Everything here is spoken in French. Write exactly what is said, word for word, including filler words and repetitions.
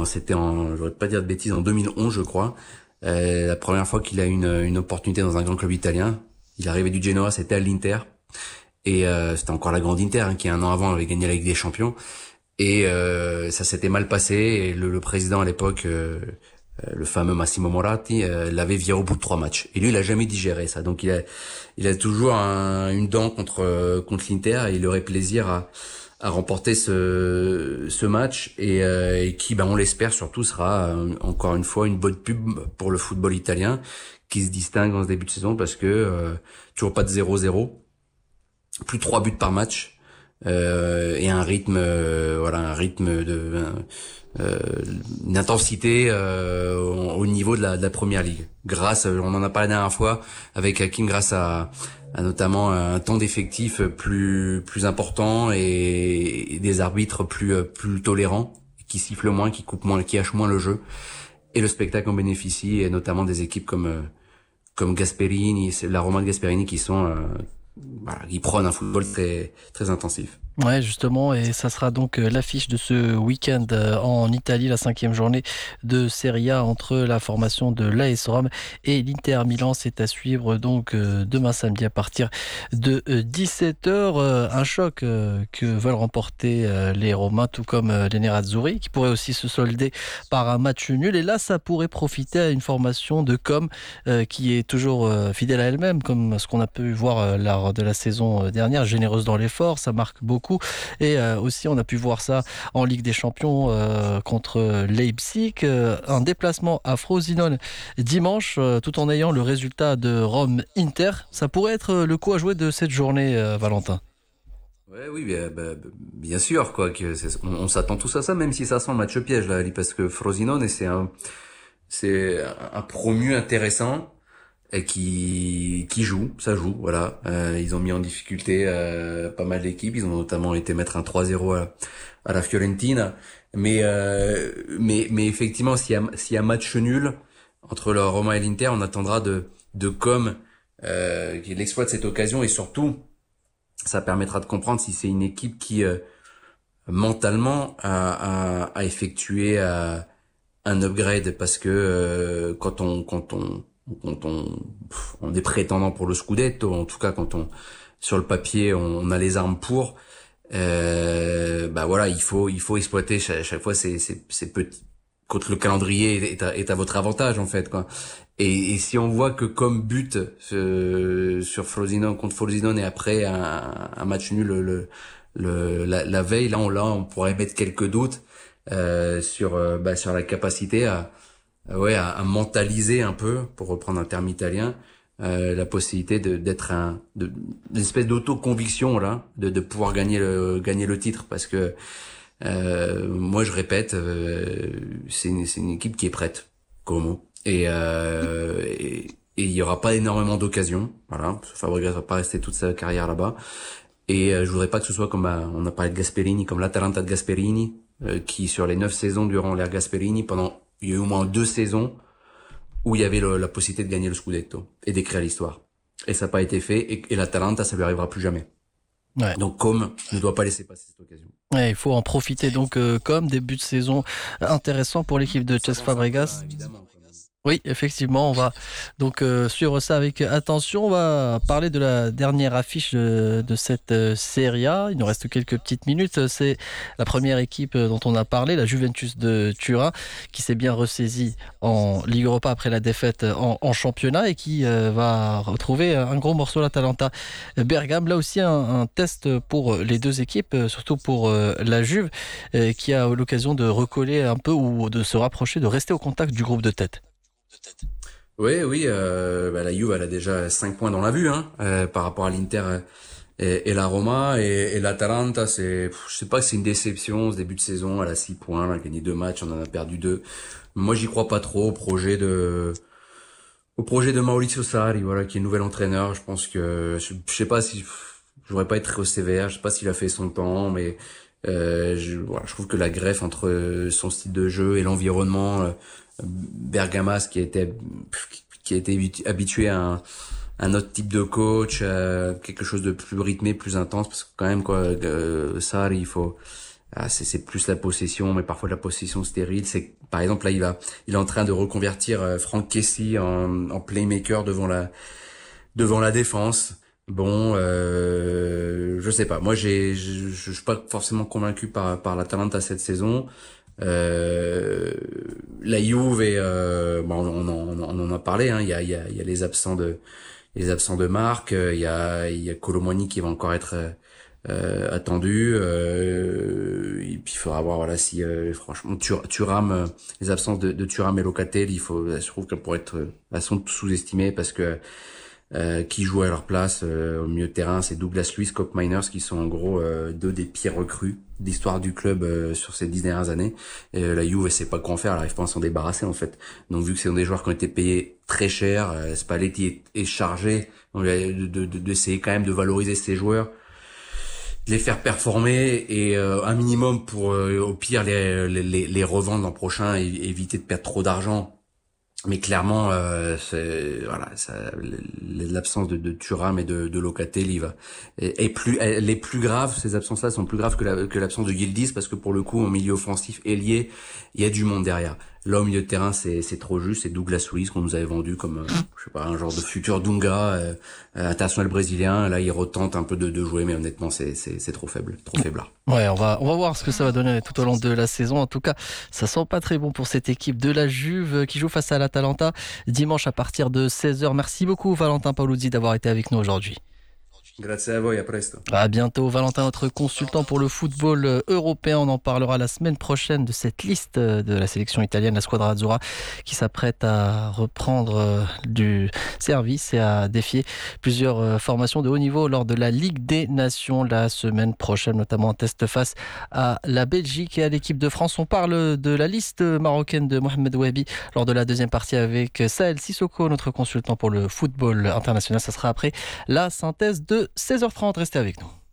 c'était en, je voudrais pas dire de bêtises, en deux mille onze, je crois. Euh, la première fois qu'il a eu une, une opportunité dans un grand club italien. Il arrivait du Genoa, c'était à l'Inter. Et euh, c'était encore la grande Inter, hein, qui un an avant avait gagné la Ligue des Champions. Et euh, ça s'était mal passé. Et le, le président à l'époque, euh, le fameux Massimo Moratti, euh, l'avait viré au bout de trois matchs. Et lui, il a jamais digéré ça. Donc il a, il a toujours un, une dent contre euh, contre l'Inter. Et il aurait plaisir à, à remporter ce ce match. Et, euh, et qui, ben on l'espère surtout, sera euh, encore une fois une bonne pub pour le football italien, qui se distingue en ce début de saison parce que euh, toujours pas de zéro zéro. Plus de trois buts par match euh, et un rythme euh, voilà un rythme de euh, une intensité euh, au, au niveau de la, de la première ligue, grâce on en a parlé la dernière fois avec Hakim, grâce à, à notamment un temps d'effectif plus plus important et, et des arbitres plus plus tolérants, qui sifflent moins, qui coupent moins, qui hachent moins le jeu, et le spectacle en bénéficie, et notamment des équipes comme comme Gasperini, c'est la Roma de Gasperini, qui sont euh, voilà, qui prônent un football très très intensif. Ouais, justement, et ça sera donc l'affiche de ce week-end en Italie, la cinquième journée de Serie A entre la formation de l'A S Rome et l'Inter Milan. C'est à suivre donc demain samedi à partir de dix-sept heures. Un choc que veulent remporter les Romains, tout comme les Nerazzurri, qui pourrait aussi se solder par un match nul. Et là, ça pourrait profiter à une formation de com qui est toujours fidèle à elle-même, comme ce qu'on a pu voir lors de la saison dernière, généreuse dans l'effort, ça marque beaucoup. Et euh, aussi, on a pu voir ça en Ligue des Champions euh, contre Leipzig. Euh, un déplacement à Frosinone dimanche, euh, tout en ayant le résultat de Rome-Inter. Ça pourrait être le coup à jouer de cette journée, euh, Valentin. Ouais, oui, bien, bien sûr, quoi. Que c'est, on, on s'attend tous à ça, même si ça sent match piège là, parce que Frosinone, c'est un, c'est un promu intéressant. Et qui qui joue, ça joue, voilà. Euh, ils ont mis en difficulté euh, pas mal d'équipes. Ils ont notamment été mettre un trois zéro à, à la Fiorentina. Mais euh, mais mais effectivement, s'il y a s'il y a match nul entre le Roma et l'Inter, on attendra de de com euh, qu'il exploite cette occasion, et surtout, ça permettra de comprendre si c'est une équipe qui euh, mentalement a, a, a effectué euh, un upgrade, parce que euh, quand on quand on quand on on est prétendant pour le Scudetto, en tout cas quand on sur le papier on a les armes pour, euh, bah voilà, il faut il faut exploiter chaque, chaque fois ces ces ces petits, quand le calendrier est à, est à votre avantage en fait, quoi. Et, et si on voit que comme but euh, sur Frosinone, contre Frosinone, et après un, un match nul le, le la, la veille, là on là on pourrait mettre quelques doutes euh, sur euh, bah sur la capacité à ouais à, à mentaliser un peu, pour reprendre un terme italien, euh, la possibilité de d'être un de l'espèce d'auto-conviction là, de de pouvoir gagner le gagner le titre, parce que euh, moi je répète, euh, c'est une c'est une équipe qui est prête, Como, et euh, et et il y aura pas énormément d'occasions, voilà. Fabregas va pas rester toute sa carrière là-bas, et euh, je voudrais pas que ce soit comme euh, on a parlé de Gasperini, comme l'Atalanta de Gasperini, euh, qui sur les neuf saisons durant l'ère Gasperini, pendant il y a eu au moins deux saisons où il y avait le, la possibilité de gagner le Scudetto et d'écrire l'histoire. Et ça n'a pas été fait, et, et l'Atalanta, ça lui arrivera plus jamais. Ouais. Donc, comme ne doit pas laisser passer cette occasion. Ouais, il faut en profiter. Donc, euh, comme début de saison intéressant pour l'équipe de Cesc Fabregas. Évidemment. Oui, effectivement, on va donc euh, suivre ça avec attention. On va parler de la dernière affiche de, de cette euh, Serie A. Il nous reste quelques petites minutes. C'est la première équipe dont on a parlé, la Juventus de Turin, qui s'est bien ressaisie en Ligue Europa après la défaite en, en championnat, et qui euh, va retrouver un gros morceau, l'Atalanta Bergame. Là aussi, un, un test pour les deux équipes, surtout pour euh, la Juve, euh, qui a l'occasion de recoller un peu, ou de se rapprocher, de rester au contact du groupe de tête. Oui, oui, euh, bah, la Juve, elle a déjà cinq points dans la vue, hein, euh, par rapport à l'Inter et, et la Roma, et, et l'Atalanta, c'est, je sais pas, c'est une déception ce début de saison. Elle a six points, elle a gagné deux matchs, on en a perdu deux. Moi, j'y crois pas trop au projet de, au projet de Maurizio Sarri, voilà, qui est nouvel entraîneur. Je pense que, je, je sais pas si, je voudrais pas être trop sévère, je sais pas s'il a fait son temps, mais euh, je, voilà, je trouve que la greffe entre son style de jeu et l'environnement, euh, Bergamas, qui était qui a été habitué à un, un autre type de coach, euh, quelque chose de plus rythmé, plus intense, parce que quand même quoi, euh, Sarri, il faut ah, c'est, c'est plus la possession, mais parfois la possession stérile. C'est par exemple là, il va, il est en train de reconvertir euh, Franck Kessie en, en playmaker devant la, devant la défense. Bon, euh, je sais pas. Moi, j'ai, je, je suis pas forcément convaincu par par l'Atalanta cette saison. Euh, la Juve et euh, bon, on, en, on en a parlé. Hein, il y a, il y a, il y a les absents de les absents de marque. Il y a, il y a Colomboigny qui va encore être euh, attendu. Euh, et puis il faudra voir voilà si euh, franchement Tur- Thuram, euh, les absences de, de Thuram et Locatelli, il faut, je trouve qu'elles pourraient être elles sont sous-estimées parce que euh, qui jouent à leur place euh, au milieu de terrain, c'est Douglas Luiz, Kopp Miners qui sont en gros euh, deux des pires recrues d'histoire du club euh, sur ces dix dernières années. Et, euh, la Juve, elle sait pas quoi en faire, elle arrive pas à s'en débarrasser en fait. Donc vu que c'est des joueurs qui ont été payés très cher, euh, Spalletti est, est chargé de, de, de, d'essayer quand même de valoriser ces joueurs, de les faire performer et euh, un minimum pour euh, au pire les, les, les revendre l'an prochain et éviter de perdre trop d'argent. Mais clairement, euh, c'est, voilà, ça, l'absence de, de Thuram et de, de Locatelli va est, est plus, elle est plus grave. Ces absences-là sont plus graves que, la, que l'absence de Yildiz parce que pour le coup, au milieu offensif ailier, il y a du monde derrière. Là, au milieu de terrain, c'est, c'est trop juste. C'est Douglas Luiz qu'on nous avait vendu comme, euh, je sais pas, un genre de futur Dunga, euh, international brésilien. Là, il retente un peu de, de jouer, mais honnêtement, c'est, c'est, c'est trop faible, trop faiblard. Ouais, on va, on va voir ce que ça va donner tout au long de la saison. En tout cas, ça sent pas très bon pour cette équipe de la Juve qui joue face à l'Atalanta dimanche à partir de seize heures. Merci beaucoup, Valentin Paoluzzi, d'avoir été avec nous aujourd'hui. Grazie a voi, a presto. À bientôt, Valentin, notre consultant pour le football européen. On en parlera la semaine prochaine de cette liste de la sélection italienne, la Squadra Azzurra, qui s'apprête à reprendre du service et à défier plusieurs formations de haut niveau lors de la Ligue des Nations la semaine prochaine, notamment un test face à la Belgique et à l'équipe de France. On parle de la liste marocaine de Mohamed Wahabi lors de la deuxième partie avec Saël Sissoko, notre consultant pour le football international. Ça sera après la synthèse de seize heures trente, restez avec nous.